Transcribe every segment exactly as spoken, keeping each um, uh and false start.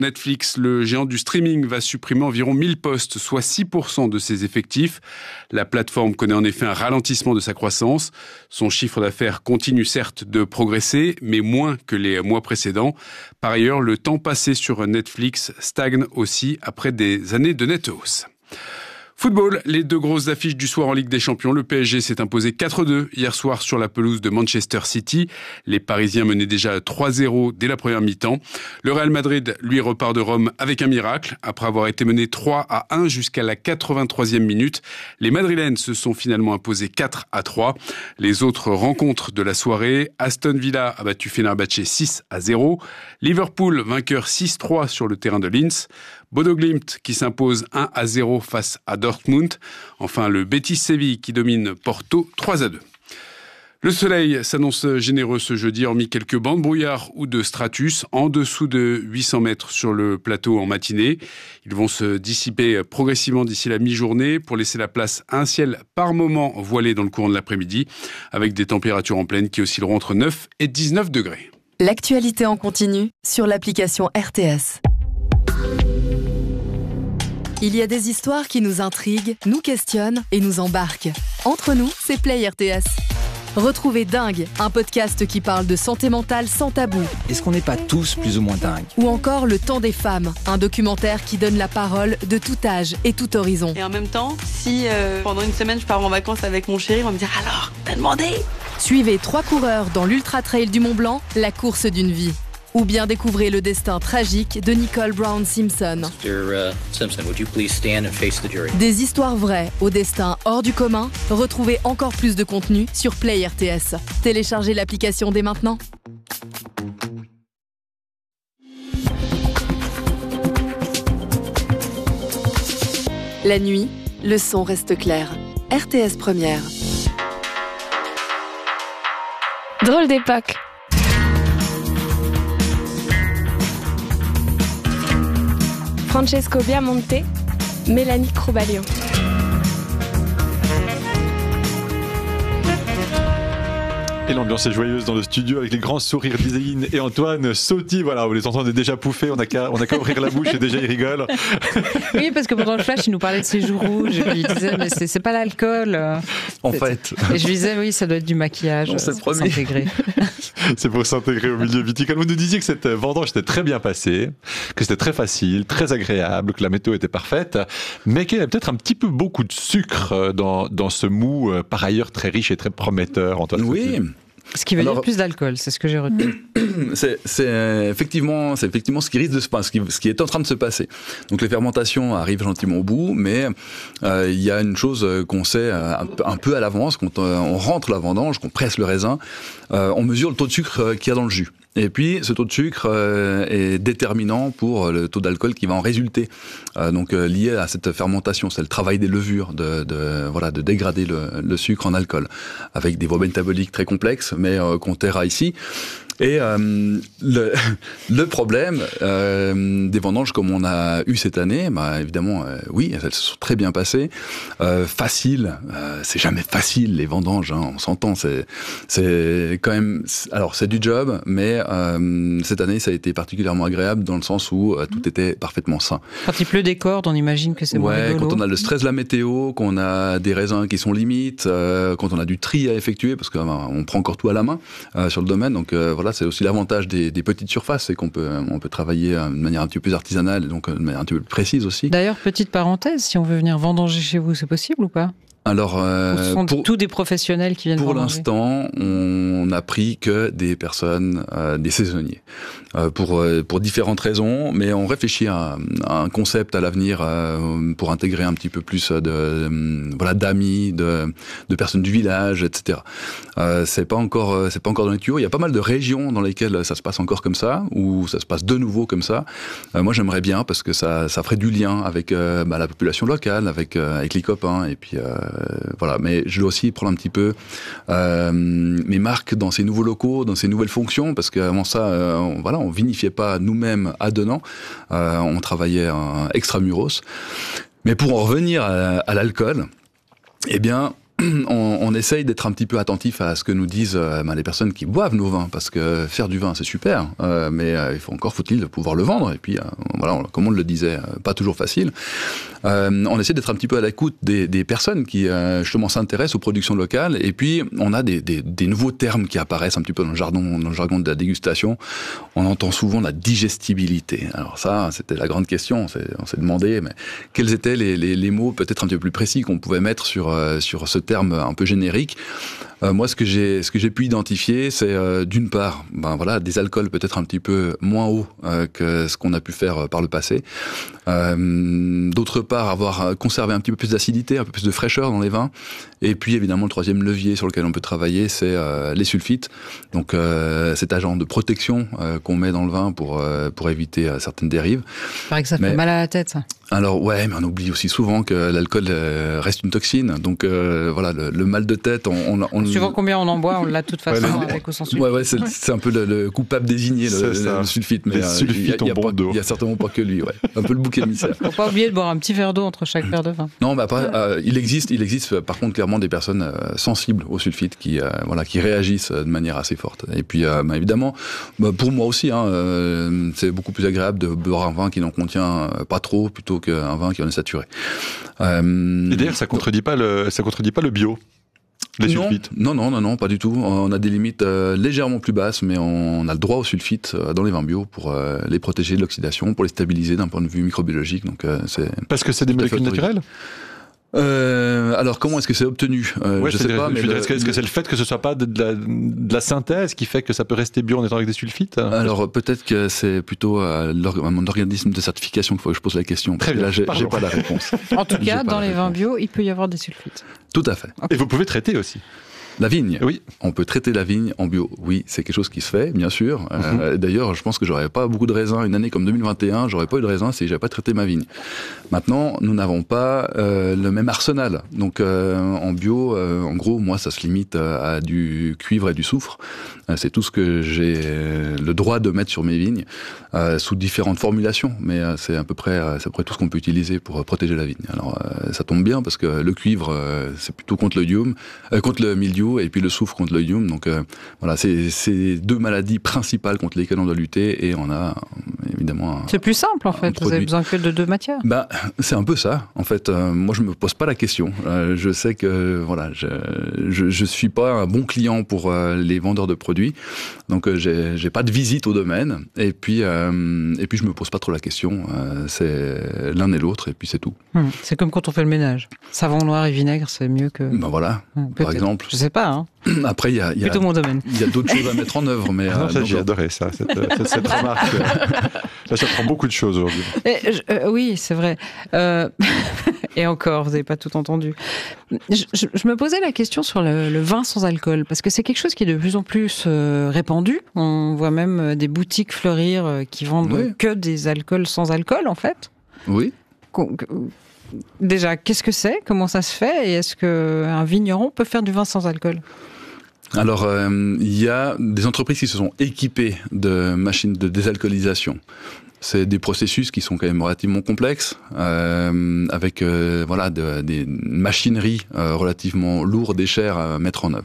Netflix, le géant du streaming, va supprimer environ mille postes, soit six pour cent de ses effectifs. La plateforme connaît en effet un ralentissement de sa croissance. Son chiffre d'affaires continue certes de progresser, mais moins que les mois précédents. Par ailleurs, le temps passé sur Netflix stagne aussi après des années de nette hausse. Football, les deux grosses affiches du soir en Ligue des Champions. Le P S G s'est imposé quatre deux hier soir sur la pelouse de Manchester City. Les Parisiens menaient déjà trois zéro dès la première mi-temps. Le Real Madrid, lui, repart de Rome avec un miracle. Après avoir été mené trois à un jusqu'à la quatre-vingt-troisième minute, les Madrilènes se sont finalement imposés quatre à trois. Les autres rencontres de la soirée, Aston Villa a battu Fenerbahçe six à zéro. Liverpool, vainqueur six trois sur le terrain de Linz. Bodo Glimt qui s'impose un à zéro face à Dortmund. Enfin, le Betis Séville qui domine Porto trois à deux. Le soleil s'annonce généreux ce jeudi, hormis quelques bancs de brouillard ou de stratus en dessous de huit cents mètres sur le plateau en matinée. Ils vont se dissiper progressivement d'ici la mi-journée pour laisser la place à un ciel par moments voilé dans le courant de l'après-midi, avec des températures en pleine qui oscilleront entre neuf et dix-neuf degrés. L'actualité en continu sur l'application R T S. Il y a des histoires qui nous intriguent, nous questionnent et nous embarquent. Entre nous, c'est Play R T S. Retrouvez Dingue, un podcast qui parle de santé mentale sans tabou. Est-ce qu'on n'est pas tous plus ou moins dingues ? Ou encore Le Temps des femmes, un documentaire qui donne la parole de tout âge et tout horizon. Et en même temps, si euh, pendant une semaine je pars en vacances avec mon chéri, on va me dire « Alors, t'as demandé ?» Suivez trois coureurs dans l'Ultra Trail du Mont Blanc, la course d'une vie. Ou bien découvrez le destin tragique de Nicole Brown Simpson. mister Simpson, would you please stand and face the jury? Des histoires vraies au destin hors du commun. Retrouvez encore plus de contenu sur Play R T S. Téléchargez l'application dès maintenant. La nuit, le son reste clair. R T S Première. Drôle d'époque. Francesco Biamonte, Mélanie Crubalio. Et l'ambiance est joyeuse dans le studio avec les grands sourires d'Iséine et Antoine Sauty. Voilà, vous les entendez déjà pouffer, on n'a qu'à, on n'a qu'à ouvrir la bouche et déjà ils rigolent. Oui, parce que pendant le flash, il nous parlait de ses joues rouges. Et puis il disait, mais c'est, c'est pas l'alcool. En c'est, fait. Et je lui disais, oui, ça doit être du maquillage. On s'est c'est pour promis. s'intégrer. C'est pour s'intégrer au milieu viticole. Vous nous disiez que cette vendange était très bien passée, que c'était très facile, très agréable, que la météo était parfaite, mais qu'il y avait peut-être un petit peu beaucoup de sucre dans, dans ce mou, par ailleurs très riche et très prometteur, Antoine Sauty. Oui. Ce qui veut Alors, dire plus d'alcool, c'est ce que j'ai retenu. C'est, c'est, effectivement, c'est effectivement ce qui risque de se passer, ce qui, ce qui est en train de se passer. Donc les fermentations arrivent gentiment au bout, mais euh, il y a une chose qu'on sait un, un peu à l'avance, quand on rentre la vendange, qu'on presse le raisin, euh, on mesure le taux de sucre qu'il y a dans le jus. Et puis, ce taux de sucre euh, est déterminant pour le taux d'alcool qui va en résulter. Euh, donc, euh, lié à cette fermentation, c'est le travail des levures de, de voilà, de dégrader le, le sucre en alcool, avec des voies métaboliques très complexes, mais euh, qu'on taira ici. Et euh, le, le problème euh, des vendanges comme on a eu cette année, bah évidemment, euh, oui, elles se sont très bien passées. Euh, facile, euh, c'est jamais facile les vendanges, hein, on s'entend. C'est, c'est quand même, alors c'est du job, mais euh, cette année ça a été particulièrement agréable dans le sens où euh, tout était parfaitement sain. Quand il pleut des cordes, on imagine que c'est moins Ouais, rigolo. quand on a le stress de la météo, qu'on a des raisins qui sont limites, euh, quand on a du tri à effectuer, parce qu'on euh, prend encore tout à la main euh, sur le domaine, donc euh, voilà. C'est aussi l'avantage des, des petites surfaces, c'est qu'on peut, on peut travailler de manière un petit peu plus artisanale, donc de manière un petit peu plus précise aussi. D'ailleurs, petite parenthèse, si on veut venir vendanger chez vous, c'est possible ou pas ? Alors, euh, Ce sont pour, tous des professionnels qui viennent pour vendanger. l'instant, on n'a pris que des personnes, euh, des saisonniers, euh, pour euh, pour différentes raisons, mais on réfléchit à, à un concept à l'avenir euh, pour intégrer un petit peu plus de, de voilà d'amis, de de personnes du village, et cetera. Euh, c'est pas encore c'est pas encore dans les tuyaux. Il y a pas mal de régions dans lesquelles ça se passe encore comme ça, ou ça se passe de nouveau comme ça. Euh, moi, j'aimerais bien parce que ça ça ferait du lien avec euh, bah, la population locale, avec euh, avec les copains, et puis euh, voilà. Mais je dois aussi prendre un petit peu euh, mes marques dans ces nouveaux locaux, dans ces nouvelles fonctions, parce qu'avant ça, euh, on, voilà, on vinifiait pas nous-mêmes à Denan, euh, on travaillait en extramuros. Mais pour en revenir à, à l'alcool, eh bien, on, on essaye d'être un petit peu attentif à ce que nous disent euh, ben, les personnes qui boivent nos vins, parce que faire du vin, c'est super, euh, mais euh, il faut encore faut-il pouvoir le vendre. Et puis, euh, voilà, on, comme on le disait, euh, pas toujours facile. Euh, on essaie d'être un petit peu à l'écoute des, des personnes qui euh, justement s'intéressent aux productions locales. Et puis, on a des, des, des nouveaux termes qui apparaissent un petit peu dans le jargon, dans le jargon de la dégustation. On entend souvent la digestibilité. Alors ça, c'était la grande question. On s'est, on s'est demandé, mais quels étaient les, les, les mots peut-être un petit peu plus précis qu'on pouvait mettre sur, euh, sur ce terme un peu générique. Euh, moi, ce que j'ai, ce que j'ai pu identifier, c'est euh, d'une part, ben voilà, des alcools peut-être un petit peu moins hauts euh, que ce qu'on a pu faire euh, par le passé. Euh, d'autre part, avoir conservé un petit peu plus d'acidité, un peu plus de fraîcheur dans les vins. Et puis, évidemment, le troisième levier sur lequel on peut travailler, c'est euh, les sulfites. Donc, euh, cet agent de protection euh, qu'on met dans le vin pour euh, pour éviter euh, certaines dérives. Il paraît que ça mais, fait mal à la tête, ça. Alors ouais, mais on oublie aussi souvent que l'alcool euh, reste une toxine. Donc euh, voilà, le, le mal de tête, on, on, on suivant combien on en boit, on l'a de toute façon ouais, avec ou sans sulfite. Ouais, ouais, c'est, c'est un peu le, le coupable désigné, le, le, le sulfite. Mais les sulfites il y, y, y, y a certainement pas que lui, ouais. Un peu le bouc émissaire. Faut pas oublier de boire un petit verre d'eau entre chaque verre de vin. Non, bah après, euh, il existe, il existe par contre clairement des personnes euh, sensibles au sulfite qui, euh, voilà, qui réagissent de manière assez forte. Et puis, euh, bah, évidemment, bah, pour moi aussi, hein, euh, c'est beaucoup plus agréable de boire un vin qui n'en contient pas trop plutôt qu'un vin qui en est saturé. Euh, Et d'ailleurs, ça contredit pas le, ça contredit pas le bio. Les non, sulfites. non, non, non, non, pas du tout. On a des limites euh, légèrement plus basses, mais on a le droit aux sulfites euh, dans les vins bio pour euh, les protéger de l'oxydation, pour les stabiliser d'un point de vue microbiologique. Donc, euh, c'est parce que c'est des molécules naturelles. Euh, alors comment est-ce que c'est obtenu euh, ouais, Je sais des, pas. Je mais veux dire, le, est-ce, que, est-ce que c'est le fait que ce soit pas de, de, la, de la synthèse qui fait que ça peut rester bio en étant avec des sulfites? Alors peut-être que c'est plutôt à, à mon organisme de certification qu'il faut que je pose la question. Parce Très que bien, là, j'ai, pardon. j'ai pas la réponse. En tout cas, dans les réponse. vins bio, il peut y avoir des sulfites. Tout à fait. Okay. Et vous pouvez traiter aussi. La vigne, oui. On peut traiter la vigne en bio. Oui, c'est quelque chose qui se fait, bien sûr. Mm-hmm. Euh, d'ailleurs, je pense que j'aurais pas beaucoup de raisins. Une année comme deux mille vingt et un, j'aurais pas eu de raisins si j'avais pas traité ma vigne. Maintenant, nous n'avons pas euh, le même arsenal. Donc, euh, en bio, euh, en gros, moi, ça se limite à, à du cuivre et du soufre. Euh, c'est tout ce que j'ai le droit de mettre sur mes vignes, euh, sous différentes formulations. Mais euh, c'est à peu près, euh, c'est à peu près tout ce qu'on peut utiliser pour euh, protéger la vigne. Alors, euh, ça tombe bien parce que le cuivre, euh, c'est plutôt contre le idium, euh, contre le mildiou. Et puis le soufre contre le idium. Donc euh, voilà, c'est, c'est deux maladies principales contre lesquelles on doit lutter et on a évidemment un, c'est plus simple en fait, vous avez besoin que de deux matières. Bah, c'est un peu ça en fait. Euh, moi je me pose pas la question. Euh, je sais que voilà, je, je, je suis pas un bon client pour euh, les vendeurs de produits, donc euh, j'ai, j'ai pas de visite au domaine et puis, euh, et puis je me pose pas trop la question. Euh, c'est l'un et l'autre et puis c'est tout. Hum, c'est comme quand on fait le ménage. Savon noir et vinaigre, c'est mieux que... Ben voilà, hum, par exemple. Je sais pas, hein. Après, il y a, y, a, plutôt mon domaine. y a d'autres choses à mettre en œuvre. Mais, non, euh, ça, non, j'ai non. adoré ça, cette, cette, cette remarque. Là, ça prend beaucoup de choses aujourd'hui. Et, euh, oui, c'est vrai. Euh, et encore, vous n'avez pas tout entendu. Je, je, je me posais la question sur le, le vin sans alcool, parce que c'est quelque chose qui est de plus en plus euh, répandu. On voit même des boutiques fleurir euh, qui vendent oui. que des alcools sans alcool, en fait. Oui. Qu'on, Déjà, qu'est-ce que c'est? Comment ça se fait? Et est-ce qu'un vigneron peut faire du vin sans alcool? Alors, il euh, y a des entreprises qui se sont équipées de machines de désalcoolisation. C'est des processus qui sont quand même relativement complexes, euh, avec euh, voilà de, des machineries euh, relativement lourdes et chères à mettre en œuvre.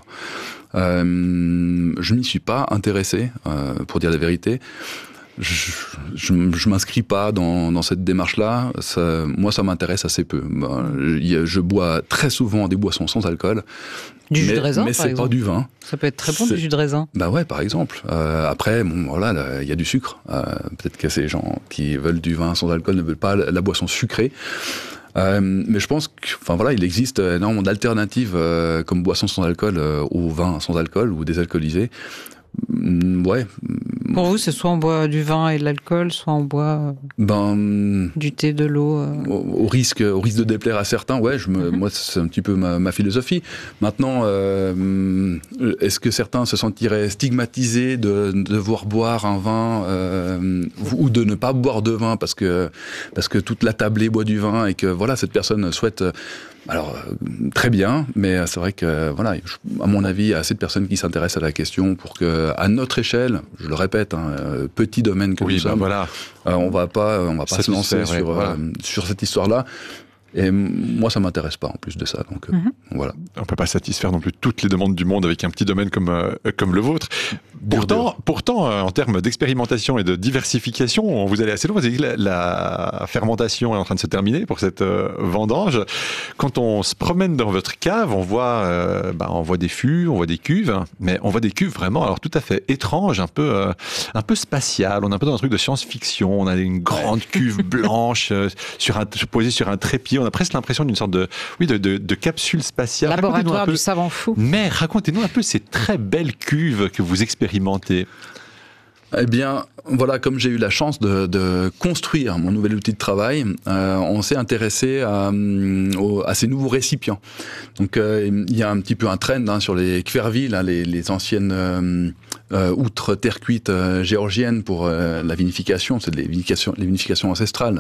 Euh, je m'y suis pas intéressé, euh, pour dire la vérité. Je, je, je m'inscris pas dans, dans cette démarche-là. Ça, moi, ça m'intéresse assez peu. Je, je bois très souvent des boissons sans alcool. Du mais, jus de raisin, mais par c'est exemple. Pas du vin. Ça peut être très bon, c'est... du jus de raisin. Bah ouais, par exemple. Euh, après, bon, voilà, il y a du sucre. Euh, peut-être que ces gens qui veulent du vin sans alcool ne veulent pas la, la boisson sucrée. Euh, mais je pense que, enfin voilà, il existe énormément d'alternatives euh, comme boissons sans alcool euh, au vin sans alcool ou désalcoolisé. Ouais. Pour vous, c'est soit on boit du vin et de l'alcool, soit on boit ben, du thé, de l'eau. Euh... Au, au risque, au risque de déplaire à certains, ouais, je me, mm-hmm. moi c'est un petit peu ma, ma philosophie. Maintenant, euh, est-ce que certains se sentiraient stigmatisés de, de devoir boire un vin euh, ou de ne pas boire de vin parce que parce que toute la tablée boit du vin et que voilà cette personne souhaite. Alors, euh, très bien, mais c'est vrai que, voilà, je, à mon avis, il y a assez de personnes qui s'intéressent à la question pour que, à notre échelle, je le répète, hein, euh, petit domaine que oui, nous bah sommes, voilà. euh, on va pas, on va pas se lancer fait, sur, ouais, voilà. euh, sur cette histoire-là. Et moi, ça m'intéresse pas en plus de ça. Donc euh, Mhm. voilà. On peut pas satisfaire non plus toutes les demandes du monde avec un petit domaine comme, euh, comme le vôtre. Pourtant, pourtant euh, en termes d'expérimentation et de diversification, vous allez assez loin. Vous avez dit que la, la fermentation est en train de se terminer pour cette euh, vendange. Quand on se promène dans votre cave, on voit, euh, bah, on voit des fûts, on voit des cuves, mais on voit des cuves vraiment alors tout à fait étranges, un peu, euh, un peu spatiales. On est un peu dans un truc de science-fiction. On a une grande cuve blanche euh, sur un, posée sur un trépied. On a presque l'impression d'une sorte de, oui, de, de, de capsule spatiale. Racontez-nous un Laboratoire peu- du savant fou. Mais racontez-nous un peu ces très belles cuves que vous expérimentez. Eh bien, voilà, comme j'ai eu la chance de, de construire mon nouvel outil de travail, euh, on s'est intéressé à, hum, au- à ces nouveaux récipients. Donc, euh, il y a un petit peu un trend hein, sur les cuvervilles, hein, les, les anciennes euh, euh, outres terre cuite euh, géorgiennes pour euh, la vinification, c'est les vinifications, les vinifications ancestrales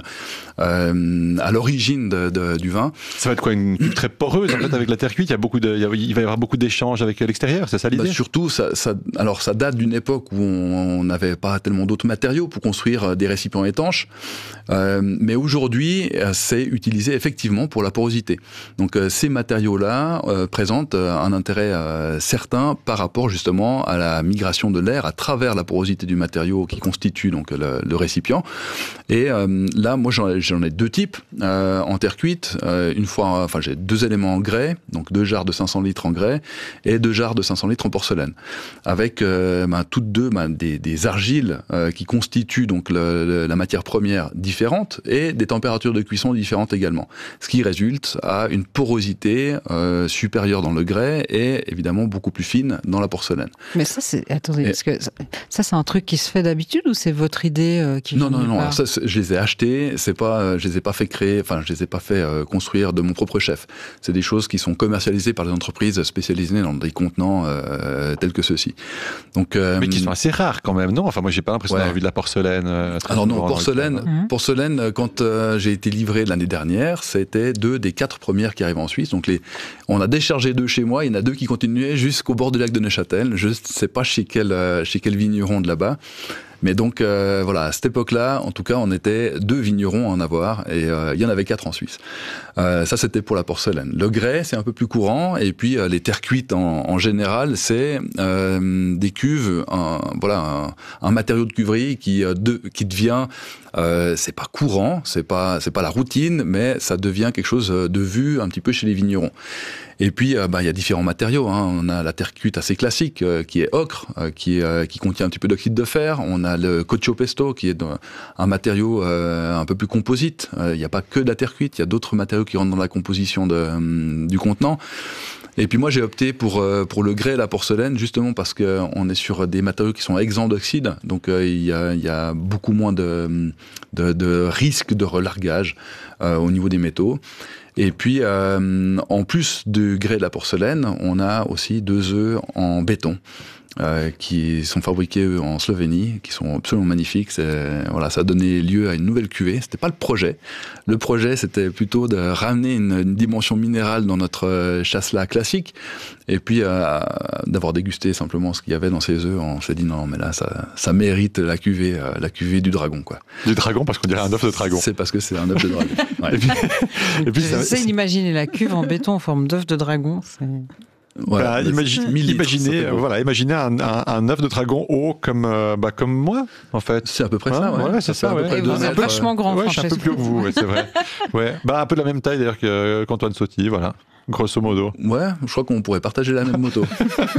euh, à l'origine de, de, du vin. Ça va être quoi, une cuve très poreuse en fait avec la terre cuite. Il y a beaucoup de, il, y a- il va y avoir beaucoup d'échanges avec l'extérieur. C'est ça l'idée? Bah, surtout, ça, ça, alors ça date d'une époque où on n'avait pas tellement d'autres matériaux pour construire des récipients étanches, euh, mais aujourd'hui, euh, c'est utilisé effectivement pour la porosité. Donc euh, ces matériaux-là euh, présentent euh, un intérêt euh, certain par rapport justement à la migration de l'air à travers la porosité du matériau qui constitue donc le, le récipient. Et euh, là, moi, j'en ai, j'en ai deux types euh, en terre cuite. Euh, une fois, enfin, j'ai deux éléments en grès, donc deux jarres de cinq cents litres en grès et deux jarres de cinq cents litres en porcelaine, avec euh, ben, toutes deux ben, des, des argiles euh, qui constituent donc le, le, la matière première différente et des températures de cuisson différentes également, ce qui résulte à une porosité euh, supérieure dans le grès et évidemment beaucoup plus fine dans la porcelaine. Mais ça, c'est. Attendez, Et- parce que ça, ça, c'est un truc qui se fait d'habitude ou c'est votre idée euh, qui Non, vient non, de non. nulle alors part ça, c'est- je les ai achetés. C'est pas, euh, je les ai pas fait créer. Enfin, je les ai pas fait euh, construire de mon propre chef. C'est des choses qui sont commercialisées par des entreprises spécialisées dans des contenants euh, tels que ceux-ci. Donc, euh, Mais qui sont assez rares quand même, non? Enfin, moi, j'ai pas l'impression Ouais. d'avoir vu de la porcelaine. euh, très Alors non, souvent dans le porcelaine, cadre. Mhm. porcelaine, euh, quand euh, j'ai été livré l'année dernière, c'était deux des quatre premières qui arrivent en Suisse. Donc les, on a déchargé deux chez moi, il y en a deux qui continuaient jusqu'au bord du lac de Neuchâtel. Je ne sais pas chez quel, euh, chez quel vigneron de là-bas. Mais donc euh, voilà, à cette époque-là, en tout cas, on était deux vignerons à en avoir et euh, il y en avait quatre en Suisse. Euh, ça, c'était pour la porcelaine. Le grès, c'est un peu plus courant et puis euh, les terres cuites en, en général, c'est euh, des cuves, un, voilà, un, un matériau de cuverie qui, euh, de, qui devient, euh, c'est pas courant, c'est pas, c'est pas la routine, mais ça devient quelque chose de vu un petit peu chez les vignerons. Et puis, euh, bah, il y a différents matériaux. Hein. On a la terre cuite assez classique, euh, qui est ocre, euh, qui, euh, qui contient un petit peu d'oxyde de fer. On a le Coccio Pesto, qui est un matériau euh, un peu plus composite. Il euh, n'y a pas que de la terre cuite, il y a d'autres matériaux qui rentrent dans la composition de, euh, du contenant. Et puis moi, j'ai opté pour, euh, pour le grès et la porcelaine, justement parce qu'on est sur des matériaux qui sont exempts d'oxyde. Donc, euh, il y, a, il y a beaucoup moins de, de, de risques de relargage euh, au niveau des métaux. Et puis, euh, en plus du grès et de la porcelaine, on a aussi deux œufs en béton. Euh, qui sont fabriqués en Slovénie, qui sont absolument magnifiques. C'est, voilà, ça a donné lieu à une nouvelle cuvée. C'était pas le projet. Le projet, c'était plutôt de ramener une, une dimension minérale dans notre chasselas classique, et puis euh, d'avoir dégusté simplement ce qu'il y avait dans ces œufs. On s'est dit non, mais là, ça, ça mérite la cuvée, euh, la cuvée du dragon, quoi. Du dragon, parce qu'on dirait un œuf de dragon. C'est parce que c'est un œuf de dragon. Ouais. Et puis, et puis ça- J'essaie d'imaginer la cuve en béton en forme d'œuf de dragon. C'est... Voilà, Bah, imagi- mille litres, ça imaginez, fait beau. voilà, imaginez un, un, un œuf de dragon haut comme, euh, bah, comme moi, en fait. C'est à peu près Ouais, ça, ouais. ouais, c'est fait ça, à peu ouais. près Et deux vous êtes mètres. vachement grand, Ouais, je suis un peu Francesco. plus haut que vous, ouais, c'est vrai. Ouais. Bah, un peu de la même taille d'ailleurs que, qu'Antoine Sotti, voilà. Grosso modo. Ouais, je crois qu'on pourrait partager la même moto.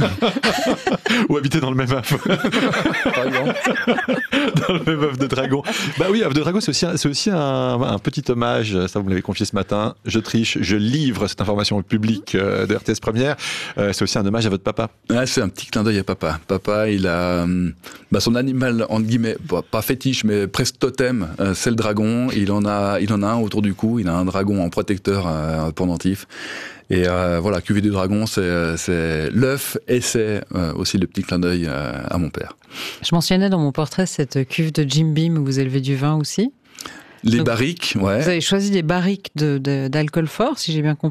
Ou habiter dans le même œuf. Par exemple. Dans le même œuf de dragon. Bah oui, œuf de dragon, c'est aussi, un, c'est aussi un, un petit hommage. Ça, vous me l'avez confié ce matin. Je triche, je livre cette information au public euh, de R T S Première. Euh, c'est aussi un hommage à votre papa. Ouais, c'est un petit clin d'œil à papa. Papa, il a euh, bah, son animal entre guillemets, bah, pas fétiche, mais presque totem, euh, c'est le dragon. Il en a, il en a un autour du cou. Il a un dragon en protecteur euh, pendentif. Et euh, voilà, cuvée du dragon, c'est, c'est l'œuf et c'est euh, aussi le petit clin d'œil euh, à mon père. Je mentionnais dans mon portrait cette cuve de Jim Beam où vous élevez du vin aussi. Les Donc, barriques, ouais. Vous avez choisi des barriques de, de, d'alcool fort, si j'ai bien compris.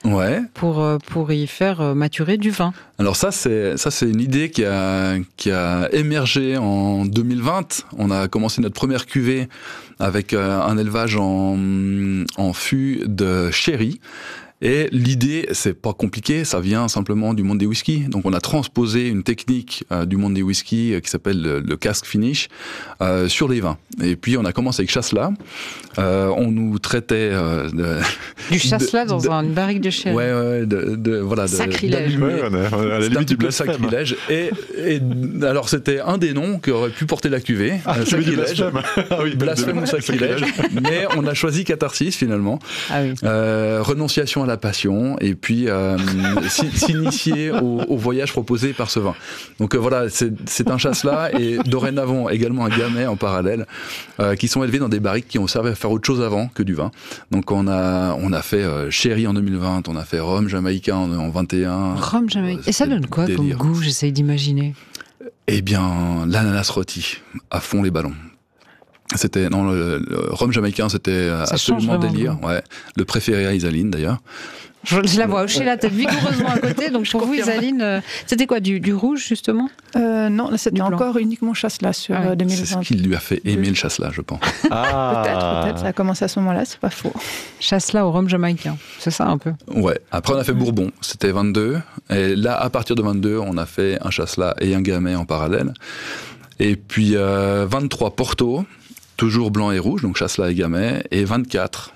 Ouais. pour, pour y faire maturer du vin. Alors ça, c'est ça, c'est une idée qui a qui a émergé en deux mille vingt. On a commencé notre première cuvée avec un élevage en en fût de sherry. Et l'idée, c'est pas compliqué, ça vient simplement du monde des whiskies. Donc on a transposé une technique euh, du monde des whiskies euh, qui s'appelle le, le cask finish euh, sur les vins. Et puis on a commencé avec Chasselas. Euh, on nous traitait euh, de, du Chasselas dans de, une barrique de sherry. Ouais, ouais, de, de voilà, de, sacrilège. Ouais, on est, on est à la limite du blasphème. Sacrilège. Et, et alors c'était un des noms qui aurait pu porter la cuvée. Ah, euh, sacrilège. Blasphème. Ah oui, blasphème ou sacrilège. Mais on a choisi catharsis finalement. Ah oui. Euh, renonciation à la passion et puis euh, s'initier au, au voyage proposé par ce vin. Donc euh, voilà, c'est, c'est un Chasselas et dorénavant également un Gamay en parallèle euh, qui sont élevés dans des barriques qui ont servi à faire autre chose avant que du vin. Donc on a on a fait euh, sherry en deux mille vingt, on a fait rhum jamaïcain en, en vingt et un. Rhum jamaïcain. Et ça donne quoi délire. Comme goût? J'essaye d'imaginer. Eh bien, l'ananas rôti à fond les ballons. C'était non le, le rhum jamaïcain, c'était ça absolument délire. Ouais, le préféré à Isaline d'ailleurs. Je, je la vois hocher la tête vigoureusement à côté. Donc pour vous, Isaline, euh, c'était quoi, du, du rouge justement? euh, Non, c'était encore uniquement Chasselas sur ah ouais. deux mille vingt. C'est ce qui lui a fait aimer le Chasselas, je pense. Ah. peut-être, peut-être. Ça a commencé à ce moment-là, c'est pas faux. Chasselas au rhum jamaïcain, c'est ça un peu. Ouais. Après on a fait Bourbon, c'était vingt-deux. Et là, à partir de vingt-deux, on a fait un Chasselas et un Gamay en parallèle. Et puis euh, vingt-trois Porto. Toujours blanc et rouge, donc Chasselas et Gamay, et vingt-quatre.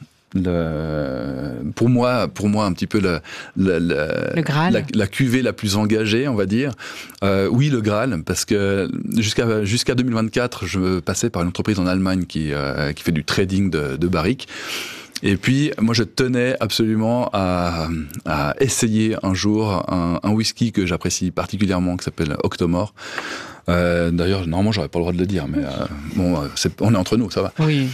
Le, pour moi, pour moi, un petit peu le, le, le, le Graal. La, la cuvée la plus engagée, on va dire. Euh, oui, le Graal, parce que jusqu'à jusqu'à deux mille vingt-quatre, je passais par une entreprise en Allemagne qui euh, qui fait du trading de, de barriques. Et puis, moi, je tenais absolument à, à essayer un jour un, un whisky que j'apprécie particulièrement, qui s'appelle Octomore. Euh, d'ailleurs, normalement, j'aurais pas le droit de le dire, mais euh, bon, c'est, on est entre nous, ça va. Oui.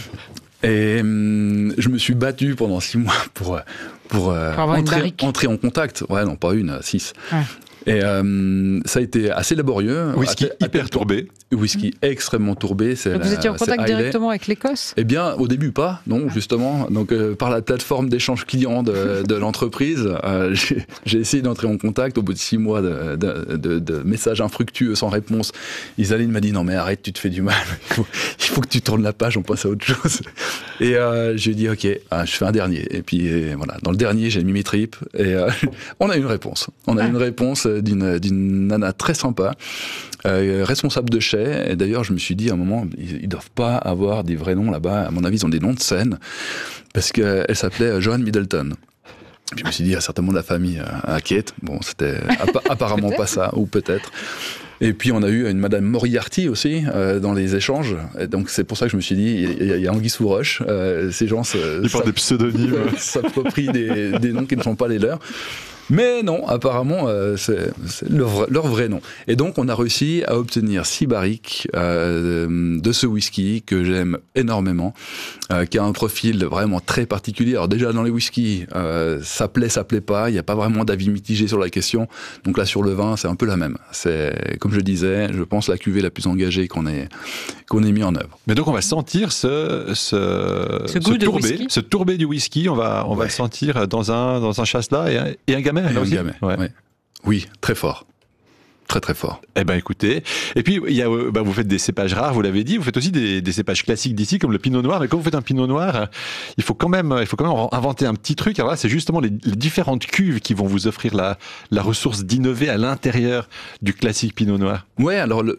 Et hum, je me suis battu pendant six mois pour pour, euh, pour entrer, entrer en contact. Ouais, non, pas une, six. Ouais. Et euh, ça a été assez laborieux. Whisky à, à hyper tourbé. Whisky mmh. extrêmement tourbé. C'est Donc la, vous étiez en contact directement avec l'Écosse? Eh bien, au début pas, non, justement. Donc euh, par la plateforme d'échange client de, de l'entreprise, euh, j'ai, j'ai essayé d'entrer en contact. Au bout de six mois de, de, de, de messages infructueux sans réponse, Isaline m'a dit non mais arrête, tu te fais du mal. Il faut, il faut que tu tournes la page, on passe à autre chose. Et euh, j'ai dit ok, je fais un dernier. Et puis et voilà, dans le dernier j'ai mis mes tripes et euh, on a une réponse. On a ah. une réponse d'une, d'une nana très sympa, euh, responsable de chai. Et d'ailleurs, je me suis dit à un moment, ils, ils doivent pas avoir des vrais noms là-bas. À mon avis, ils ont des noms de scène parce qu'elle s'appelait Joan Middleton. Et puis je me suis dit, il y a certainement de la famille à Kate. Bon, c'était apparemment pas ça, ou peut-être. Et puis on a eu une Madame Moriarty aussi euh, dans les échanges. Et donc c'est pour ça que je me suis dit, il y, y a anguille sous roche. Euh, ces gens se, ils portent des pseudonymes, s'approprient des, des noms qui ne sont pas les leurs. Mais non, apparemment, euh, c'est, c'est leur, vrai, leur vrai nom. Et donc, on a réussi à obtenir six barriques euh, de ce whisky que j'aime énormément, euh, qui a un profil vraiment très particulier. Alors déjà, dans les whiskies, euh, ça plaît, ça plaît pas. Il n'y a pas vraiment d'avis mitigé sur la question. Donc là, sur le vin, c'est un peu la même. C'est, comme je disais, je pense la cuvée la plus engagée qu'on ait, qu'on ait mis en œuvre. Mais donc, on va sentir ce, ce, ce, goût ce de tourbé, whisky. ce tourbé du whisky. On va, on ouais. va le sentir dans un, dans un Chasselas et un, et un Gamay. Et un Gamay, ouais. ouais. Oui, très fort. Très très fort. Eh ben écoutez, et puis il y a, bah, vous faites des cépages rares, vous l'avez dit, vous faites aussi des, des cépages classiques d'ici comme le Pinot Noir. Mais quand vous faites un Pinot Noir, il faut quand même, il faut quand même inventer un petit truc. Alors là, c'est justement les, les différentes cuves qui vont vous offrir la, la ressource d'innover à l'intérieur du classique Pinot Noir. Ouais, alors le,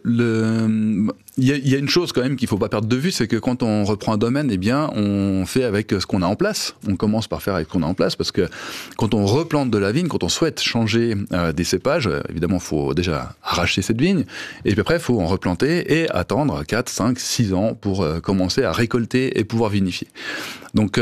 le il y a, y a une chose quand même qu'il faut pas perdre de vue, c'est que quand on reprend un domaine, eh bien, on fait avec ce qu'on a en place. On commence par faire avec ce qu'on a en place, parce que quand on replante de la vigne, quand on souhaite changer euh, des cépages, évidemment, faut déjà arracher cette vigne, et puis après, il faut en replanter et attendre quatre, cinq, six ans pour euh, commencer à récolter et pouvoir vinifier. Donc,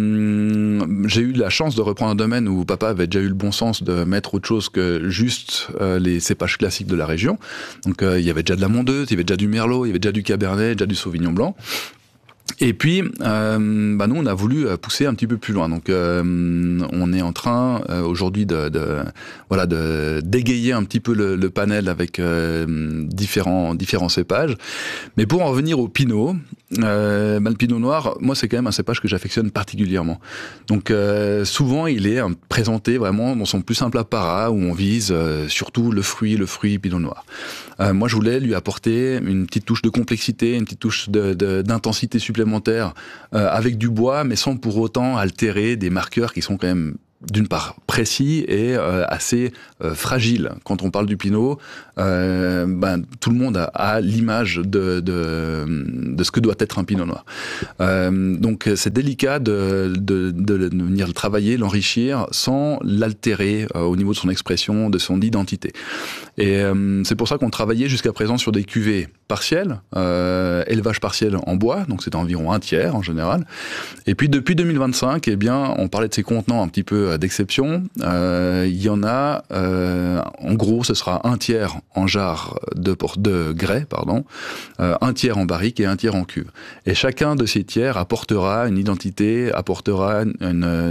euh, j'ai eu la chance de reprendre un domaine où papa avait déjà eu le bon sens de mettre autre chose que juste euh, les cépages classiques de la région. Donc, euh, il y avait déjà de la mondeuse, il y avait déjà du merlot, il y avait déjà du cabernet, déjà du sauvignon blanc. Et puis, euh, bah nous, on a voulu pousser un petit peu plus loin. Donc, euh, on est en train euh, aujourd'hui de, de, voilà, de d'égayer un petit peu le, le panel avec euh, différents, différents cépages. Mais pour en revenir au Pinot, euh, bah, le Pinot Noir, moi, c'est quand même un cépage que j'affectionne particulièrement. Donc, euh, souvent, il est présenté vraiment dans son plus simple apparat où on vise euh, surtout le fruit, le fruit Pinot Noir. Euh, moi, je voulais lui apporter une petite touche de complexité, une petite touche de, de, d'intensité supplémentaire euh, avec du bois, mais sans pour autant altérer des marqueurs qui sont quand même d'une part précis et euh, assez euh, fragile. Quand on parle du Pinot, euh, ben, tout le monde a, a l'image de, de, de ce que doit être un Pinot Noir. Euh, donc c'est délicat de, de, de, de venir le travailler, l'enrichir, sans l'altérer euh, au niveau de son expression, de son identité. Et euh, c'est pour ça qu'on travaillait jusqu'à présent sur des cuvées partielles, euh, élevage partiel en bois, donc c'était environ un tiers en général. Et puis depuis deux mille vingt-cinq, eh bien, on parlait de ces contenants un petit peu d'exception. Euh, il y en a, euh, en gros, ce sera un tiers en jarre de, de grès, pardon, euh, un tiers en barrique et un tiers en cuve. Et chacun de ces tiers apportera une identité, apportera une,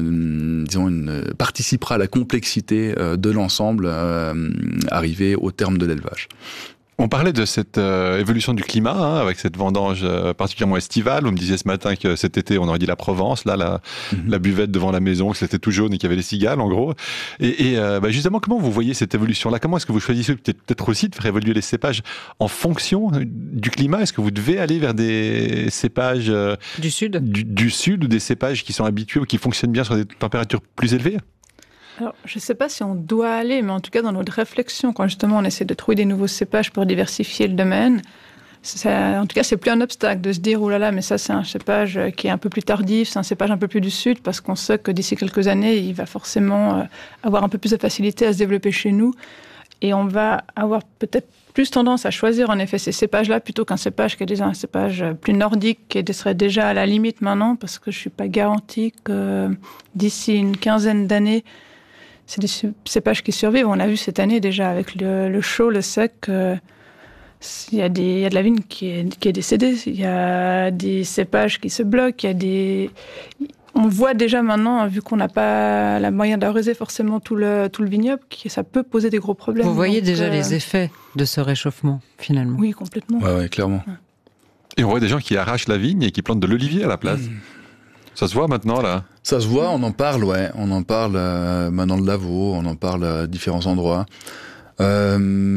une disons, une, participera à la complexité de l'ensemble euh, arrivé au terme de l'élevage. On parlait de cette euh, évolution du climat, hein, avec cette vendange euh, particulièrement estivale. On me disait ce matin que cet été, on aurait dit la Provence, là, la, mm-hmm. la buvette devant la maison, que c'était tout jaune et qu'il y avait les cigales, en gros. Et, et euh, bah, justement, comment vous voyez cette évolution-là? Comment est-ce que vous choisissez peut-être aussi de faire évoluer les cépages en fonction du climat? Est-ce que vous devez aller vers des cépages euh, du sud, du, du sud, ou des cépages qui sont habitués ou qui fonctionnent bien sur des températures plus élevées? Alors, je ne sais pas si on doit aller, mais en tout cas, dans notre réflexion, quand justement on essaie de trouver des nouveaux cépages pour diversifier le domaine, ça, en tout cas, c'est plus un obstacle de se dire « Oh là là, mais ça, c'est un cépage qui est un peu plus tardif, c'est un cépage un peu plus du sud, parce qu'on sait que d'ici quelques années, il va forcément avoir un peu plus de facilité à se développer chez nous. Et on va avoir peut-être plus tendance à choisir en effet ces cépages-là plutôt qu'un cépage qui est déjà un cépage plus nordique, qui serait déjà à la limite maintenant, parce que je ne suis pas garantie que d'ici une quinzaine d'années, c'est des cépages qui survivent. On a vu cette année déjà avec le, le chaud, le sec, euh, il y a des, il y a de la vigne qui est, qui est décédée. Il y a des cépages qui se bloquent. Il y a des, on voit déjà maintenant, vu qu'on n'a pas la moyen d'arroser forcément tout le, tout le vignoble, que ça peut poser des gros problèmes. Vous voyez Donc, déjà euh... les effets de ce réchauffement, finalement. Oui, complètement. Ouais, ouais, clairement. Ouais. Et on voit des gens qui arrachent la vigne et qui plantent de l'olivier à la place. Mmh. Ça se voit maintenant, là? Ça se voit, on en parle, ouais. On en parle euh, maintenant de Lavaux, on en parle à différents endroits. Euh,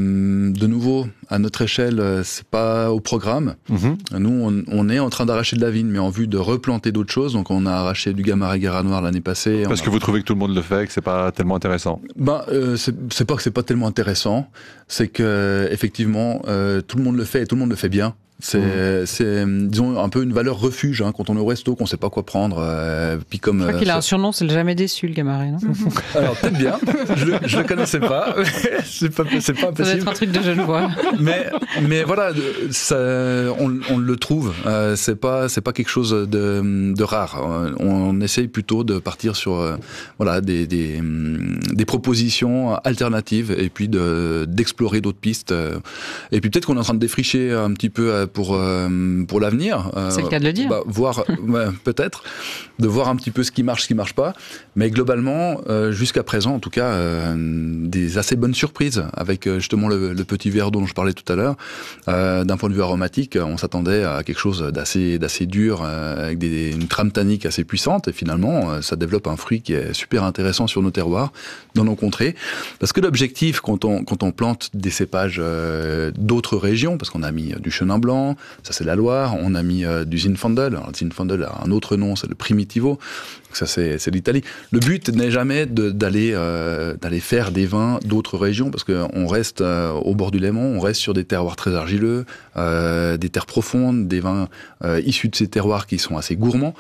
de nouveau, à notre échelle, c'est pas au programme. Mmh. Nous, on, on est en train d'arracher de la vigne, mais en vue de replanter d'autres choses. Donc, on a arraché du Gamarra Noir l'année passée. Parce a... que vous trouvez que tout le monde le fait, que c'est pas tellement intéressant? Ben, euh, c'est, c'est pas que c'est pas tellement intéressant, c'est que effectivement, euh, tout le monde le fait et tout le monde le fait bien. C'est, mmh. c'est, disons, un peu une valeur refuge, hein, quand on est au resto, qu'on sait pas quoi prendre. Euh, puis comme, je crois qu'il ça... a un surnom, c'est le jamais déçu, le Gamarra, non? Alors, peut-être bien. Je le, je le connaissais pas. c'est pas, c'est pas impossible. Ça doit être un truc de Genevois. mais, mais voilà, ça, on, on le trouve. Euh, c'est pas, c'est pas quelque chose de, de rare. On, on essaye plutôt de partir sur, euh, voilà, des, des, des propositions alternatives et puis de, d'explorer d'autres pistes. Et puis peut-être qu'on est en train de défricher un petit peu pour, euh, pour l'avenir. Euh, c'est le cas de le dire. Bah, voir, ouais, peut-être, de voir un petit peu ce qui marche, ce qui marche pas. Mais globalement, euh, jusqu'à présent, en tout cas, euh, des assez bonnes surprises avec euh, justement le, le petit verre dont je parlais tout à l'heure. Euh, d'un point de vue aromatique, on s'attendait à quelque chose d'assez, d'assez dur, euh, avec des, une trame tannique assez puissante. Et finalement, euh, ça développe un fruit qui est super intéressant sur nos terroirs, dans nos contrées. Parce que l'objectif, quand on, quand on plante des cépages euh, d'autres régions, parce qu'on a mis du chenin blanc, ça c'est la Loire, on a mis euh, du Zinfandel. Alors, le Zinfandel a un autre nom, c'est le Primitivo. Ça c'est, c'est l'Italie. Le but n'est jamais de, d'aller, euh, d'aller faire des vins d'autres régions, parce qu'on reste euh, au bord du Léman, on reste sur des terroirs très argileux, euh, des terres profondes, des vins euh, issus de ces terroirs qui sont assez gourmands.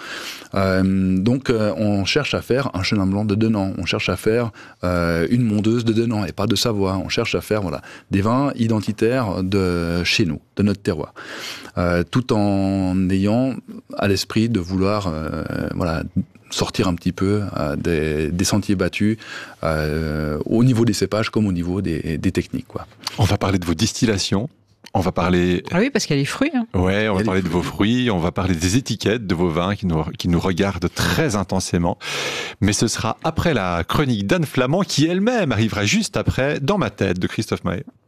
Euh, donc euh, on cherche à faire un chenin blanc de Denan, on cherche à faire euh, une mondeuse de Denan et pas de Savoie. On cherche à faire voilà, des vins identitaires de chez nous, de notre terroir. Euh, tout en ayant à l'esprit de vouloir euh, voilà, sortir un petit peu euh, des, des sentiers battus euh, au niveau des cépages comme au niveau des, des techniques, quoi. On va parler de vos distillations. On va parler... Ah oui, parce qu'il y a les fruits. Hein. Ouais, on va parler de vos fruits, on va parler des étiquettes de vos vins qui nous, qui nous regardent très intensément. Mais ce sera après la chronique d'Anne Flamand qui elle-même arrivera juste après Dans ma tête de Christophe Maé.